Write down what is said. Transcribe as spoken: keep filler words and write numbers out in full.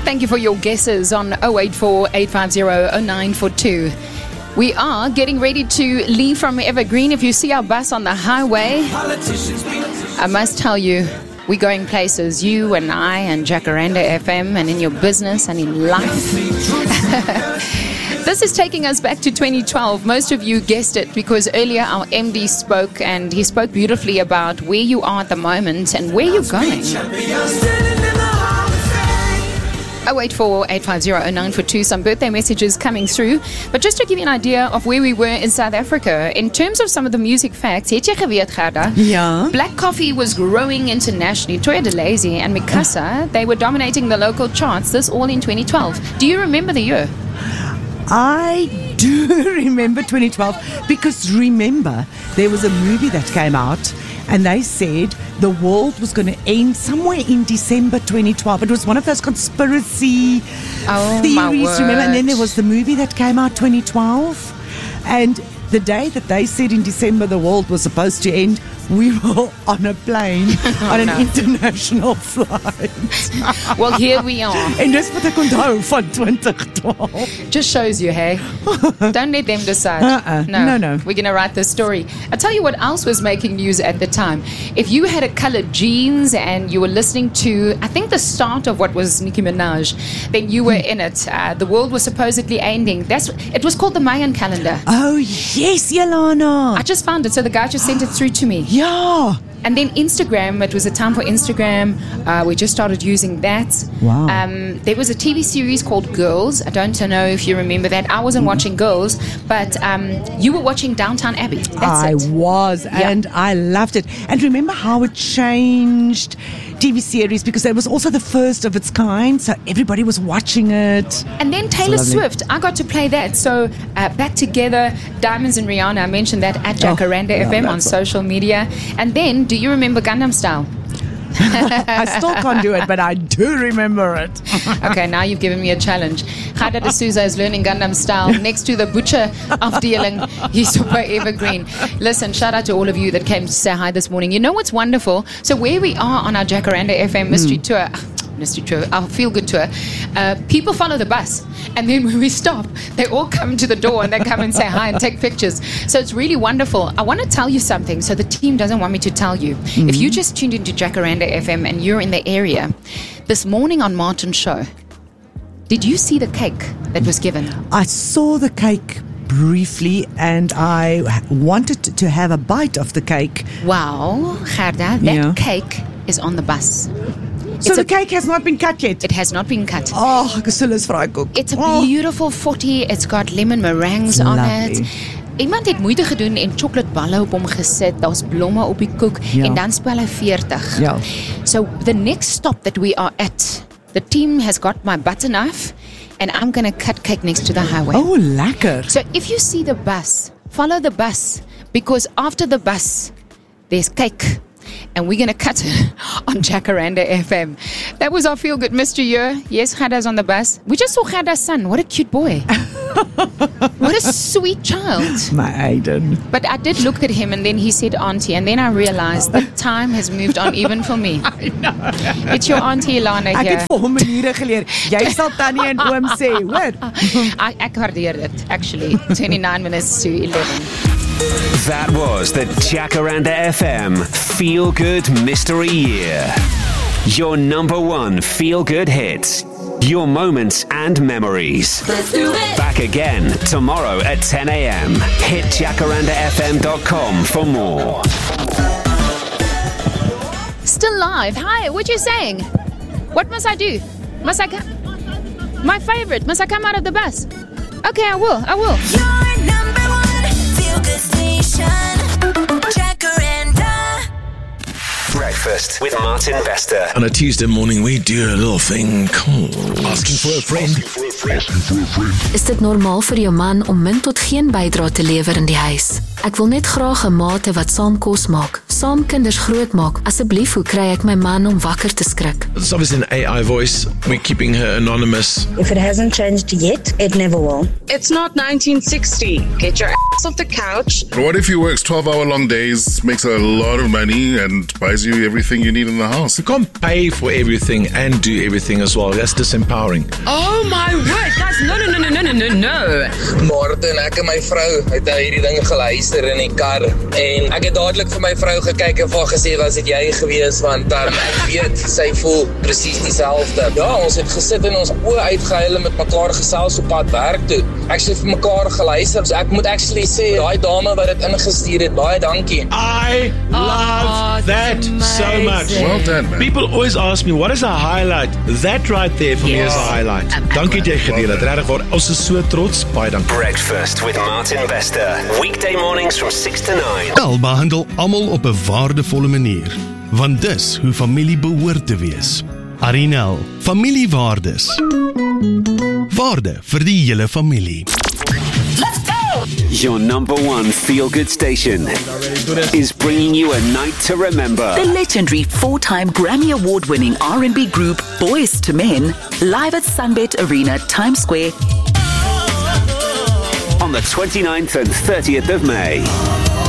Thank you for your guesses on oh eight four, eight five zero, oh nine four two. We are getting ready to leave from Evergreen. If you see our bus on the highway, I must tell you, we're going places, you and I and Jacaranda F M, and in your business and in life. This is taking us back to twenty twelve. Most of you guessed it because earlier our M D spoke, and he spoke beautifully about where you are at the moment and where you're going. oh eight four, eight five zero, oh nine four two. Some birthday messages coming through. But just to give you an idea of where we were in South Africa, in terms of some of the music facts, het jy geweet, Gerda? Ja. Black coffee was growing internationally. Toya DeLazy and Mikasa, they were dominating the local charts. This all in twenty twelve. Do you remember the year? I do remember twenty twelve because remember, there was a movie that came out and they said the world was going to end somewhere in December twenty twelve. It was one of those conspiracy Oh, theories, my word. remember? And then there was the movie that came out twenty twelve. And the day that they said in December the world was supposed to end, we were on a plane oh, on an no. international flight. Well, here we are. En dis wat ek onthou van twenty twelve. Just shows you, hey? Don't let them decide. Uh-uh. No, No, no. We're going to write this story. I'll tell you what else was making news at the time. If you had a colored jeans and you were listening to, I think, the start of what was Nicki Minaj, then you were in it. Uh, the world was supposedly ending. That's It was called the Mayan calendar. Oh, yes, Yelana. I just found it, so the guy just sent it through to me. Yeah. And then Instagram, it was a time for Instagram. Uh, we just started using that. Wow. Um, there was a T V series called Girls. I don't know if you remember that. I wasn't mm-hmm. watching Girls, but um, you were watching Downtown Abbey. That's I it. was, Yeah. and I loved it. And remember how it changed T V series because it was also the first of its kind, so everybody was watching it. And then Taylor lovely. Swift, I got to play that. So uh, Back Together, Diamonds and Rihanna, I mentioned that at Jacaranda Oh, F M yeah, on that's social media. And then, do you remember Gangnam Style? I still can't do it, but I do remember it. Okay, now you've given me a challenge. Khada D'Souza is learning Gundam Style next to the butcher afdeling. He's super evergreen. Listen, shout out to all of you that came to say hi this morning. You know what's wonderful? So where we are on our Jacaranda F M mystery mm. tour, mystery tour, our feel-good tour, uh, people follow the bus. And then when we stop, they all come to the door and they come and say hi and take pictures. So it's really wonderful. I want to tell you something, so the team doesn't want me to tell you. Mm-hmm. If you just tuned into Jacaranda F M and you're in the area, this morning on Martin's show, did you see the cake that was given? I saw the cake briefly and I wanted to have a bite of the cake. Wow, Gerda, that Yeah. cake is on the bus. So It's the a- cake has not been cut yet? It has not been cut. Oh, ek is so lus vir daai koek. It's a Oh. beautiful forty. It's got lemon meringues on Lovely. it. Iemand het moeite gedoen en chocoladeballe op hom gesit. Daar's blomme op die koek Ja. en dan spel hy veertig. Ja. So the next stop that we are at, the team has got my butter knife and I'm going to cut cake next to the highway. Oh, lekker. So if you see the bus, follow the bus because after the bus, there's cake. And we're going to cut it on Jacaranda F M. That was our Feel Good Mystery Year. Yes, Gerda's on the bus. We just saw Gerda's son. What a cute boy. What a sweet child. My Aiden. But I did look at him and then he said auntie. And then I realized that time has moved on even for me. I know. It's your auntie Ilana Ek here. het vir hom maniere geleer. Jy sal tannie en oom sê, hoor? I, ek waardeer dit, actually. twenty-nine minutes to eleven. That was the Jacaranda F M Feel Good Mystery Year. Your number one feel good hits. Your moments and memories. Let's do it. Back again tomorrow at ten a.m. Hit jacaranda f m dot com for more. Still live. Hi, what you saying? What must I do? Must I come? My favorite. Must I come out of the bus? Okay, I will. I will. Your number one feel-good station, Jacaranda. Breakfast with Martin Bester. On a Tuesday morning, we do a little thing called Asking for a Friend. Is dit normaal vir jou man om min tot geen bydrae te lewer in die huis? Ek wil net graag 'n maat hê wat saam kos maak, saam kinders grootmaak. Asseblief, hoe kry ek my man om wakker te skrik? It's obviously an A I voice. We're keeping her anonymous. If it hasn't changed yet, it never will. It's not nineteen sixty. Get your ass off the couch. What if he works twelve-hour long days, makes a lot of money, and buys you everything you need in the house? You can't pay for everything and do everything as well. That's disempowering. Oh my word, guys, no, no, no, no, no, no, no, no. Martin, ek en my vrou het nou hierdie ding geluister in die kar en ek het dadelik vir my vrou gekyk en vir gesê, was dit jy gewees, want um, ek weet, sy voel presies dieselfde. Ja, ons het gesit en ons oë uitgehuil en met mekaar gesels op pad werk toe. Ek het vir mekaar geluister, so ek moet actually sê, daai dame wat dit ingestuur het, baie dankie. I love Oh, that so amazing. much. Well done, man. People always ask me, what is a highlight? That right there for me is a highlight. Dankie jy gedeel het, regtig waar. Ons is so trots. Baie dankie. Breakfast with Martin Bester. Weekday mornings from six to nine. Tel behandel almal op 'n waardevolle manier, want dis hoe familie behoort te wees. Arinel, familiewaardes. Waarde vir die hele familie. Your number one feel-good station is bringing you a night to remember. The legendary four-time Grammy Award-winning R and B group Boyz two Men, live at Sunbet Arena, Times Square, On the twenty-ninth and thirtieth of May.